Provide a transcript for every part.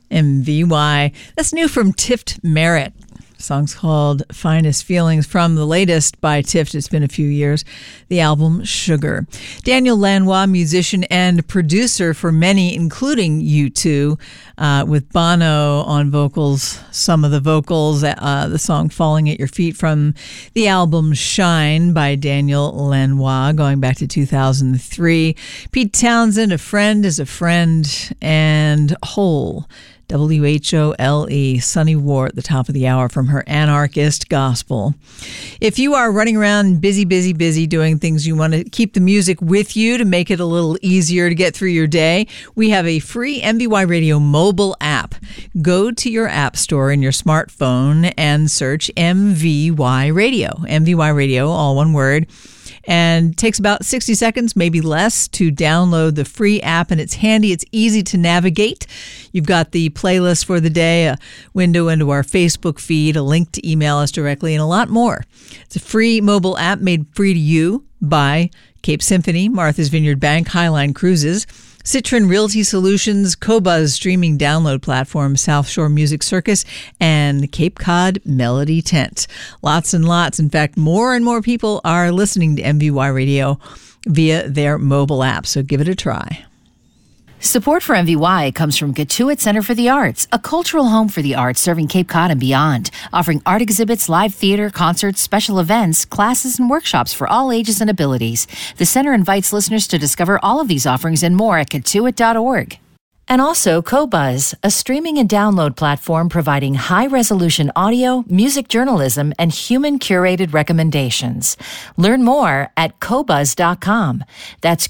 MVY. That's new from Tift Merritt. The song's called Finest Feelings from the latest by Tift. It's been a few years. The album Sugar. Daniel Lanois, musician and producer for many, including U2, with Bono on vocals, some of the vocals, the song Falling at Your Feet from the album Shine by Daniel Lanois, going back to 2003. Pete Townsend, A Friend is a Friend, and Whole. WHOLE, Sunny War at the top of the hour from her Anarchist Gospel. If you are running around busy doing things, you want to keep the music with you to make it a little easier to get through your day, we have a free MVY Radio mobile app. Go to your app store in your smartphone and search MVY Radio. MVY Radio, all one word. And it takes about 60 seconds, maybe less, to download the free app. And it's handy. It's easy to navigate. You've got the playlist for the day, a window into our Facebook feed, a link to email us directly, and a lot more. It's a free mobile app made free to you by Cape Symphony, Martha's Vineyard Bank, Highline Cruises, Citron Realty Solutions, Qobuz streaming download platform, South Shore Music Circus, and Cape Cod Melody Tent. Lots and lots. In fact, more and more people are listening to MVY Radio via their mobile app, so give it a try. Support for MVY comes from Gatuit Center for the Arts, a cultural home for the arts serving Cape Cod and beyond, offering art exhibits, live theater, concerts, special events, classes, and workshops for all ages and abilities. The center invites listeners to discover all of these offerings and more at Gatuit.org. And also Qobuz, a streaming and download platform providing high-resolution audio, music journalism, and human-curated recommendations. Learn more at Qobuz.com. That's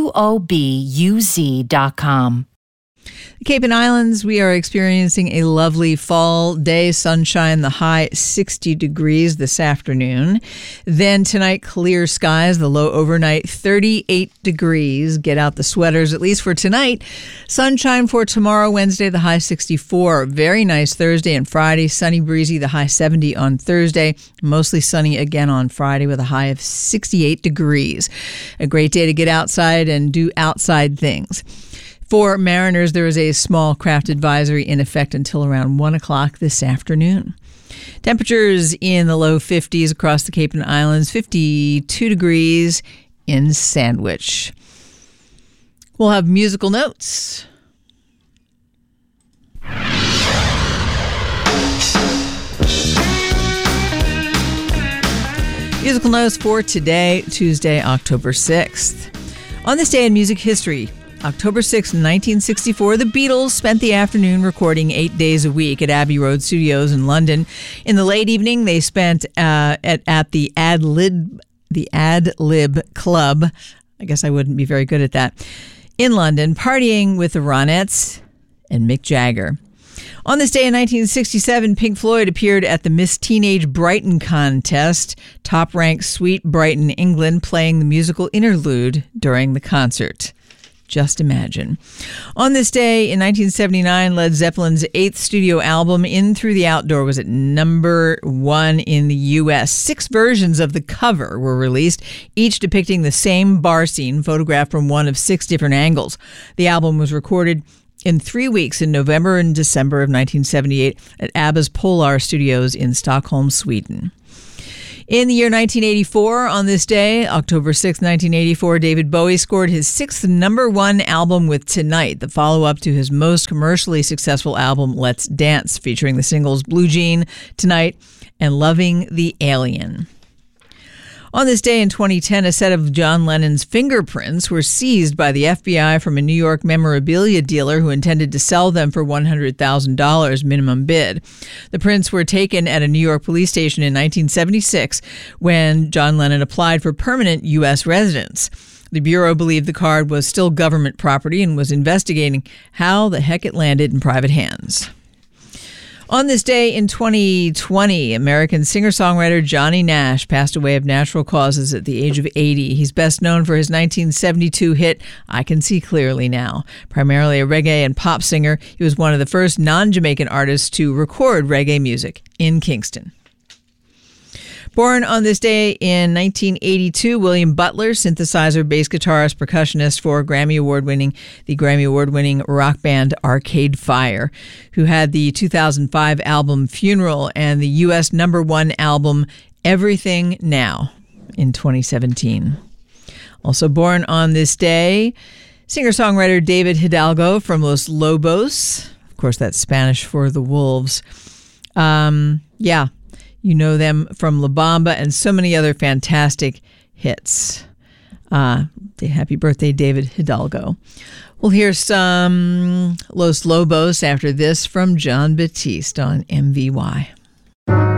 QOBUZ.com. The Cape and Islands, we are experiencing a lovely fall day, sunshine, the high 60 degrees this afternoon. Then tonight, clear skies, the low overnight 38 degrees. Get out the sweaters, at least for tonight. Sunshine for tomorrow, Wednesday, the high 64. Very nice Thursday and Friday, sunny, breezy, the high 70 on Thursday. Mostly sunny again on Friday with a high of 68 degrees. A great day to get outside and do outside things. For mariners, there is a small craft advisory in effect until around 1 o'clock this afternoon. Temperatures in the low 50s across the Cape and Islands, 52 degrees in Sandwich. We'll have musical notes. Musical notes for today, Tuesday, October 6th. On this day in music history, October 6, 1964, the Beatles spent the afternoon recording 8 days a week at Abbey Road Studios in London. In the late evening, they spent at the Ad Lib Club. I guess I wouldn't be very good at that. In London, partying with the Ronettes and Mick Jagger. On this day in 1967, Pink Floyd appeared at the Miss Teenage Brighton contest, top-ranked Sweet Brighton, England, playing the musical interlude during the concert. Just imagine. On this day in 1979, Led Zeppelin's 8th studio album, In Through the Outdoor, was at number 1 in the U.S. 6 versions of the cover were released, each depicting the same bar scene, photographed from one of 6 different angles. The album was recorded in 3 weeks in November and December of 1978 at ABBA's Polar Studios in Stockholm, Sweden. In the year 1984, on this day, October 6, 1984, David Bowie scored his 6th number 1 album with Tonight, the follow-up to his most commercially successful album, Let's Dance, featuring the singles Blue Jean, Tonight, and Loving the Alien. On this day in 2010, a set of John Lennon's fingerprints were seized by the FBI from a New York memorabilia dealer who intended to sell them for $100,000 minimum bid. The prints were taken at a New York police station in 1976 when John Lennon applied for permanent U.S. residence. The Bureau believed the card was still government property and was investigating how the heck it landed in private hands. On this day in 2020, American singer-songwriter Johnny Nash passed away of natural causes at the age of 80. He's best known for his 1972 hit, I Can See Clearly Now. Primarily a reggae and pop singer, he was one of the first non-Jamaican artists to record reggae music in Kingston. Born on this day in 1982, William Butler, synthesizer, bass guitarist, percussionist for the Grammy Award-winning rock band Arcade Fire, who had the 2005 album Funeral and the U.S. #1 album Everything Now in 2017. Also born on this day, singer-songwriter David Hidalgo from Los Lobos. Of course, that's Spanish for the Wolves. You know them from La Bamba and so many other fantastic hits. Happy birthday, David Hidalgo. We'll hear some Los Lobos after this from Jon Batiste on MVY.